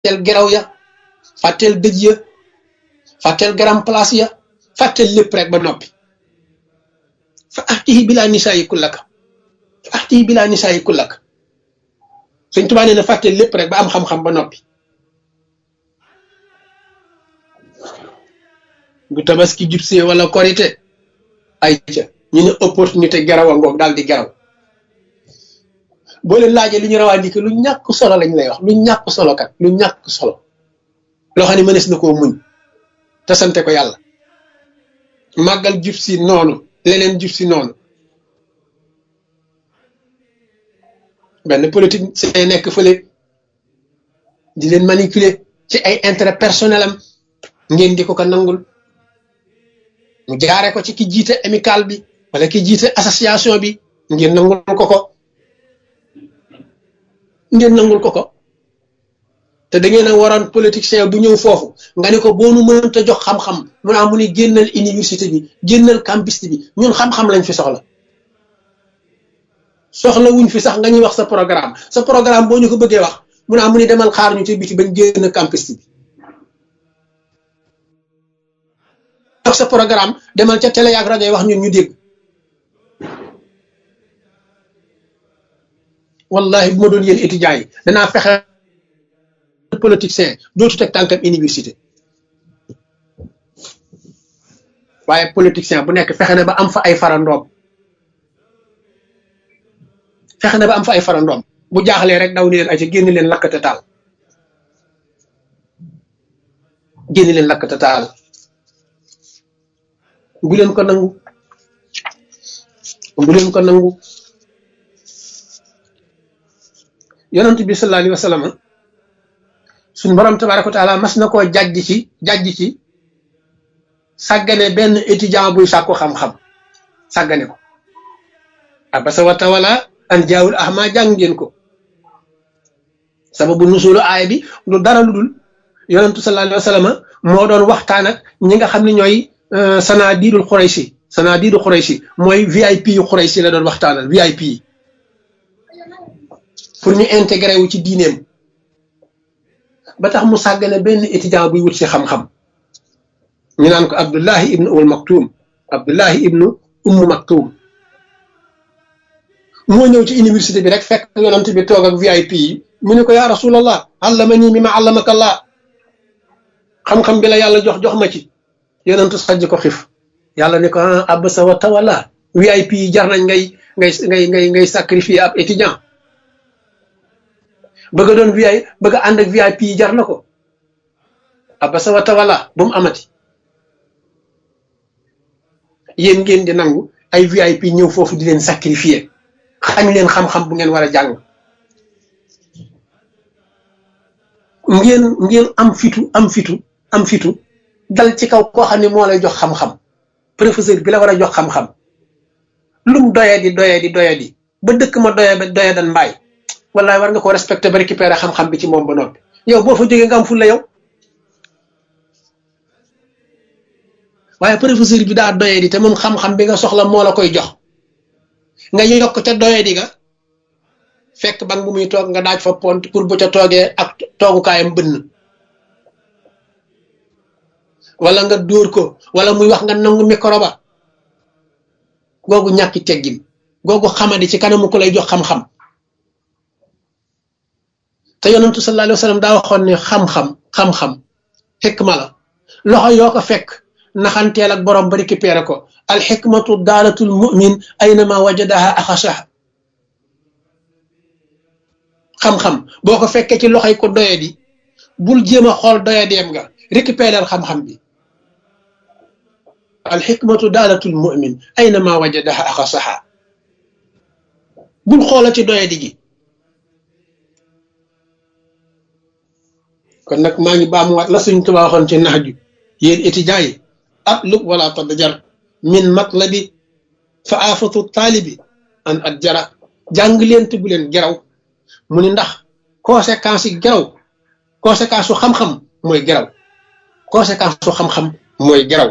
geraw ya fàtteel dëj ya fàtteel garam place ya fàtteel lépp rek ba noppi fa ahtihi bila nisaayi kullaka fa ahtihi bila nisaayi kullaka Sëñ Tuubaa nee na fàtteel lépp rek ba am xam-xam ba noppi bu tabaski jubsee wala korite ay ca ñu ne opportunité geraw a ngoog daal di geraw boo leen laajee li ñu rawaa ndiki lu ñàkk solo lañ lay wax lu ñàkk solo kat lu ñàkk solo loo xam ne mënees na koo muñ te sante ko yàlla màggal jub si noonu leneen jub si noonu benn politique c'est nekk fële di leen manipuler ci ay intérêt personnel am ngeen di ko nangul mu jaare ko ci ki jiite amical bi wala ki jiite association bi ngeen nangul ko te da ngeen a waroon politicien bu ñëw foofu nga ne ko boo nu mënta jox xam-xam mu ni génnal université bi génnal campus bi ñun xam-xam lañ fi soxla wuñ fi sax nga ñuy wax sa programme boo ñu ko bëggee wax mu ni demal xaar ñu ci biti bañ génn campus bi wax sa programme demal ca télé ak rajo yi wax ñun ñu dégg wallahi bu ma doon yéen étudiants yi danaa fexe politicien dootu teg tànkam université waaye politicien bu nekk fexe na ba am fa ay farandoom bu jaaxlee rek daw ni leen ay ci génn leen lakkate taal bu leen ko nangu yonent bi sallallahu alayhi wa sallam suñ borom tabaraka wa taala mas na koo jàjj ci sàggane benn étudiant buy sàkku xam-xam sàggane ko abasa wa tawala an jaawul ahma jàng ngeen ko sababu nusulu aaya bi lu dara lu dul yonentu sallallahu alayhi wa sallam moo doon waxtaan ak ñi nga xam ne ñooy sanadiidul Xurayshi mooy VIP yu Xurayshi la doon waxtaanal VIP yi pour ñu intégrer wu ci diineem ba tax mu sàggane benn étudiant buy wut si xam-xam ñu naan ko Abdullahi ibnu Ummu Maktum moo ñëw ci université bi rek fekk yonent bi toog ak VIP yi mu ne ko yaa rasulallah allamani mimma allamaka Allah xam-xam bi la yàlla jox ma ci yonent sajj ko xif yàlla ne ko abasa wa tawalla VIP yi jar nañ ngay sacrifier ab étudiant bëgg a doon VIP bëgg a ànd ak VIP yi jar na ko abasa wa tawalla bu mu amati yéen ngeen di nangu ay VIP ñëw foofu di leen sacrifier xañ leen xam-xam bu ngeen war a jàng ngeen am fitu dal ci kaw koo xam ne moo lay jox xam-xam professeur bi la war a jox xam-xam lum doyadi ba dëkk ma doya dan mbaay wallaay war nga ko respecté ba récupérer xam-xam bi ci moom ba noppi yow boo fa jógee nga am fulla yow waaye professeur bi daa doyadi te moom xam-xam bi nga soxla moo la koy jox nga yokk ca doyadi ga fekk bang bu muy toog nga daaj fa pont pour bu ca toogee ak toogukaayam bënn wala nga dóor ko wala muy wax nga nangu micro ba googu ñàkki teggin googu xamadi ci kanamu ko lay jox xam-xam te yonentu sallallahu alayhi wa sallam daa waxoon ne xam-xam xikma la loxo yoo ko fekk naxanteel ak borom ba récupéré ko alxikmatu daalatul mu'min aynama wajadaha axasaha xam-xam boo ko fekkee ci loxoy ko doyadi bul jéem a xool doyadeem nga récupérer xam-xam bi alxikmatu daalatul mu'min aynama wajadaha axasaha bul xoola ci doyadi gi kon nag maa ngi baamuwaat la Sëñ Tuubaa waxoon ci nax ju yéen étudiants yi atlub wala tadjar min matlabi fa aafatu taalibi an at jara jàng leen te bu leen geraw mu ni ndax conséquence yi geraw conséquence su xam-xam mooy geraw conséquence su xam-xam mooy geraw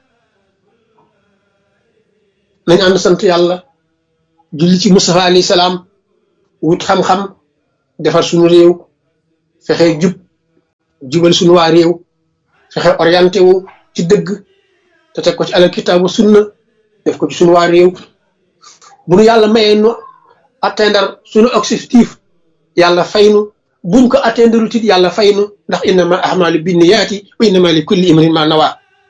nañ ànd sant yàlla julli ci Mustafa alayhi salaam wut xam-xam defar suñu réew fexe jub jubal suñu waa réew fexe orienté wu ci dëgg te teg ko ci alal kitaabu sunna def ko ci suñu waa réew bu nu yàlla mayee nu atteindre suñu objectif yàlla faynu buñ ko atteindre tit yàlla faynu ndax innama ahmalu binniyaati wa innama li kulli imrin ma nawa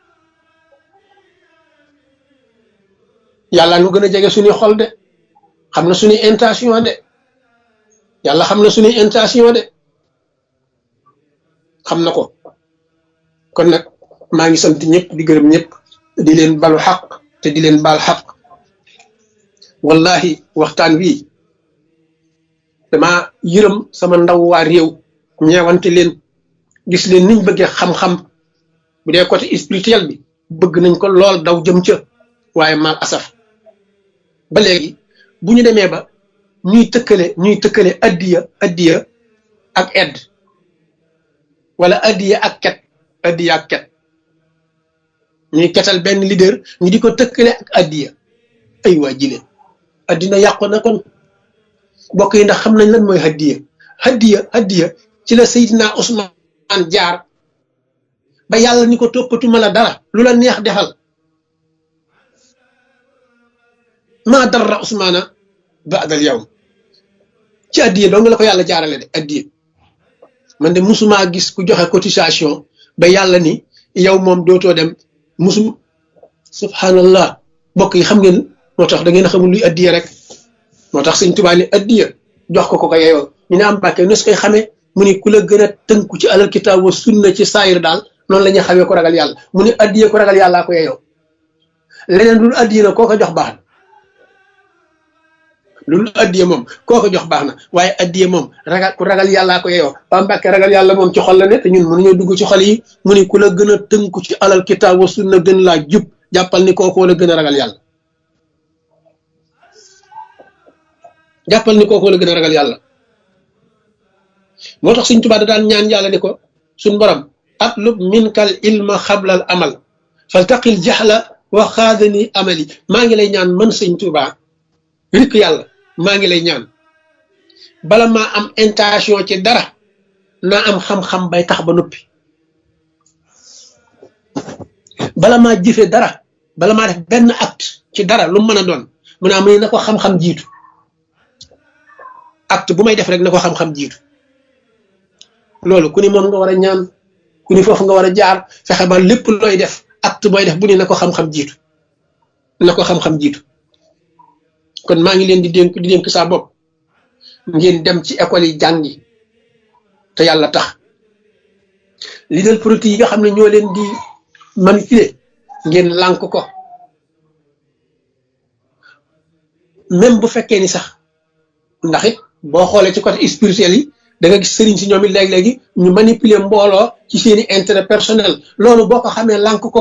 yàlla nu gën a jege suñuy xol de xam na suñuy intention de yàlla xam na suñuy intention de xam na ko kon nag maa ngi sant ñëpp di gërëm ñëpp di leen balu xaq te di leen baal xaq wallahi waxtaan wi dama yërëm sama ndaw waa réew ñeewante leen gis leen niñ bëggee xam-xam bu dee côté spirituel bi bëgg nañ ko lool daw jëm ca waaye mal asaf ba léegi bu ñu demee ba ñuy tëkkale addiya ak edd wala addiya ak ket ñuy ketal benn leader ñu di ko tëkkale ak addiya ay waa jile addina yàqu na kon bokk yi ndax xam nañ lan mooy addiya ci la Seydina Ousmane jaar ba yàlla ni ko toppatuma la dara lu la neex defal maa darra Ousmana ba'dal yawm ci addiya dong la ko yàlla jaarale de addiya man de musuma gis ku joxe cotisation ba yàlla ni yow moom dootoo dem subhanallah bokk yi xam ngeen moo tax da ngeen xamul luy addiya rek moo tax sëñ Tuubaa ni addiya jox ko ko yeyoo ñu ne am bàkke nos koy xamee mu ni ku la gën a tënku ci alal kitaab wa sunna ci saayir daal noonu la ñuy xamee ko ragal yàlla mu ni addiya ko ragal yàllaa ko yeyoo leneen lu addiya na koo ko jox baax na loolu addiya moom koo ko jox baax na waaye addiya moom ku ragal yàllaa ko yeyoo waa Mbàkke ragal yàlla moom ci xol la ne te ñun mënuñoo dugg ci xol yi mu ni ku la gën a tënku ci alal kitaab wa sunna gën laa jub jàppal ni kookoo la gën a ragal yàlla jàppal ni kookoo la gën a ragal yàlla moo tax Sëñ Tuubaa da daan ñaan yàlla ni ko suñ borom atlub minkal ilma xablal amal faltaqil jaxla wa xaadani amali maa ngi lay ñaan man Sëñ Tuubaa rikk yàlla maa ngi lay ñaan bala maa am intention ci dara naa am xam-xam bay tax ba noppi bala maa jëfe dara bala maa def benn acte ci dara lu mën a doon mu ne am na ko xam-xam jiitu acte bu may def rek na ko xam-xam jiitu loolu ku ni moom nga war a ñaan ku ni foofu nga war a jaar fexe ba lépp looy def acte booy def bu ne na ko xam-xam jiitu na ko xam-xam jiitu kon maa ngi leen di dénk saa bopp ngeen dem ci école yi jàngi te yàlla tax leader politique yi nga xam ne ñoo leen di manipuler ngeen lànk ko même bu fekkee ni sax ndax it boo xoolee ci côté spirituel yi da nga gis sëriñ si ñoom it léegi-léegi ñu manipuler mbooloo ci seeni intérêt personnel loolu boo ko xamee lànk ko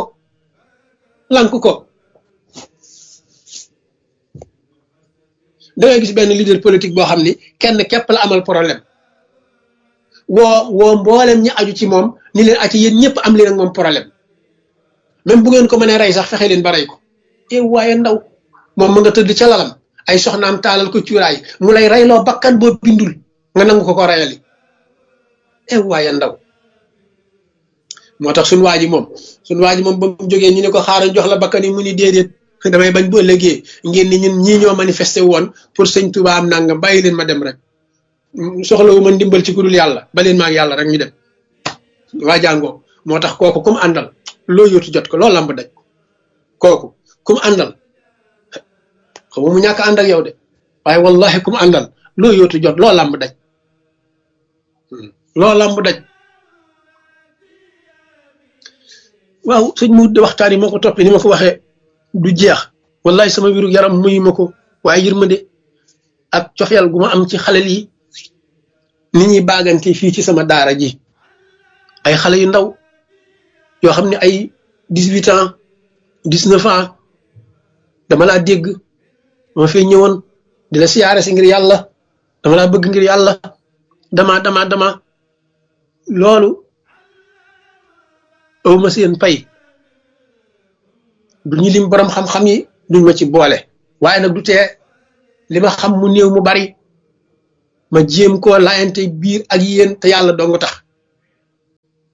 da ngay gis benn leader politique boo xam ni kenn képp la amal problème woo mboolem ñi aju ci moom ni leen ati yéen ñëpp am leen ak moom problème même bu ngeen ko mënee rey sax fexe leen ba rey ko waaye ndaw moom mu nga tëdd ca lalam ay soxnaam taalal ko cuuraay mu lay reyloo bakkan boo bindul nga nangu ko reyali waaye ndaw moo tax suñu waa ji moom ba mu jógee ñu ne ko xaaral jox la bakkan yi mu ni déedéet damay bañ bu ëllëgee ngeen ni ñun ñii ñoo manifesté woon pour Sëñ Tuubaa am nangam bàyyi leen ma dem rek soxlawu ma ndimbal ci ku dul yàlla ba leen ma ak yàlla rek ñu dem waa jàngoo moo tax kooku kum àndal loo yóotu jot ko loolu lamb daj kooku kum àndal xam mu ñàkk ànd ak yow de waaye wallahi kum àndal loo yóotu jot loo lamb daj waaw sëñ mu waxtaan yi moo ko toppee ni ma ko waxee du jeex wallahi sama wiru yaram muyu ma ko waaye yërmande ak cofeel gu ma am ci xale yi ni ñuy baagante fii ci sama daara ji ay xale yu ndaw yoo xam ne ay 18 ans 19 ans dama laa dégg ma fi ñëwoon di la siyaare si ngir yàlla dama laa bëgg ngir yàlla dama loolu aw ma seen pay du ñu lim borom xam-xam yi duñ ma ci boole waaye nag du tee li ma xam mu néew mu bari ma jéem koo laayante biir ak yéen te yàlla dong tax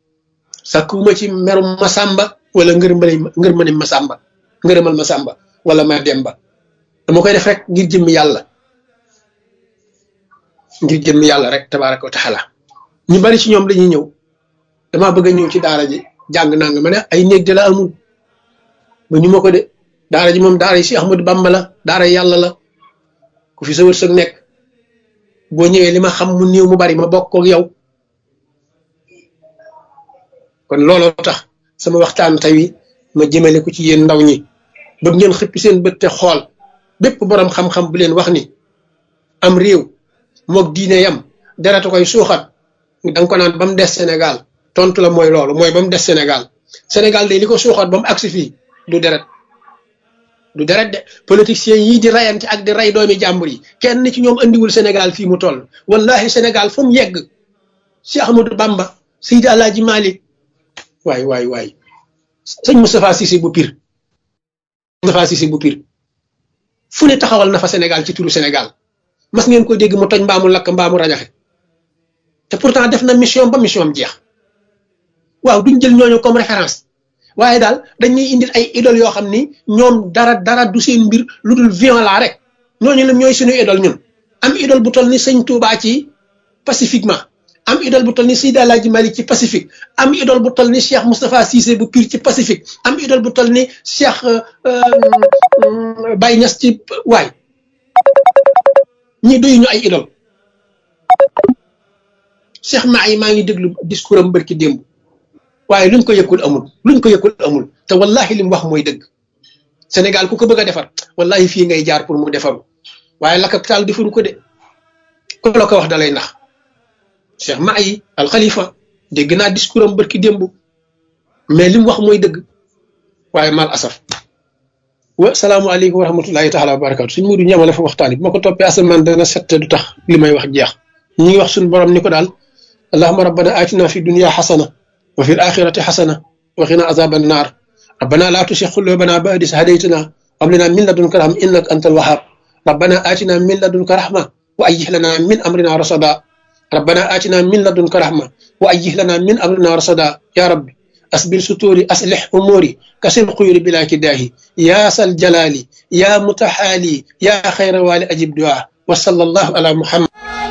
sàkkuwuma ci merum Masamba wala ngërmani Masamba ngërëmal Masamba wala ma Demba dama koy def rek ngir jëmmi yàlla rek tabaraka wa taala ñu bari ci ñoom dañuy ñëw dama bëgg a ñëw ci daara ji jàng naa nga ma ne ay néeg de la amul ba ñu ma ko de daara ji moom daara yi si Ahmadu Bamba la daara yàlla la ku fi sa wërsëg nekk boo ñëwee li ma xam mu néew mu bari ma bokk ak yow kon looloo tax sama waxtaan tey ma jëmale ko ci yéen ndaw ñi bëgg ngeen xëppi seen bët te xool bépp borom xam-xam bu leen wax ni am réew moog diine yam deratu koy suuxat danga ko naan ba mu des Sénégal tontu la mooy loolu mooy ba mu des Sénégal Sénégal de li ko suuxat ba mu agsi fii du deret de politiciens yii di rayante ak di ray doomi jàmbur yi kenn ci ñoom andiwul Sénégal fii mu toll wallahi Sénégal fu mu yegg si Ahmadou Bamba Seydi Alaaji Malick waay sëñ Moustapha Cissé bu Pire fu ne taxawal na fa Sénégal ci turu Sénégal mas ngeen ko dégg mu toj mbaamu lakk mbaamu rajaxe te pourtant def na mission ba mission am jeex waaw duñ jël ñooñu comme référence waaye daal dañuy indil ay idole yoo xam ni ñoom dara du seen mbir lu dul violent rek ñooñu la ñooy suñu idole ñun am idole bu toll ni sëñ Touba ci pacifiquement am idole bu toll ni Seydi Alaaji Malick ci pacifique am idole bu toll ni Cheikh Moustapha Cissé bu Pire ci pacifique am idole bu toll ni Cheikh Baye Niass ci waay ñi doyu ñu ay idole Cheikh Mahi maa ngi déglu discours am bërki démb waaye luñ ko yëkkul amul te wallahi li mu wax mooy dëgg Sénégal ku ko bëgg a defar wallahi fii ngay jaar pour mu defaru waaye la capital defaru ko de ku la ko wax dalay nax Cheikh Mahi al Khalifa dégg naa discours am bërki démb mais li mu wax mooy dëgg waaye mal asaf wa salaamualeykum wa rahmatullahi taala wa barakatu suñ mudu ñamale fa waxtaan bi ma ko toppee asamaan dana sette du tax li may wax jeex ñi ngi wax suñ borom ni ko daal allahumma rabbana atina fi dunya xasana wa fi alaxirati xasana wa qina azaba annar rabbana la tusi qulubana ba'da idh hadaytana wa hab lana min ladunka rahma innaka antal wahhab rabbana atina min ladunka rahma wa ayyih lana min amrina rasada rabbana atina min ladunka rahma wa ayyih lana min amrina rasada ya rabbi أسبل ستوري أصلح أموري كسر خيري بلا كداهي يا سل جلالي يا متحالي يا خير والي أجب دعاء وصلى الله على محمد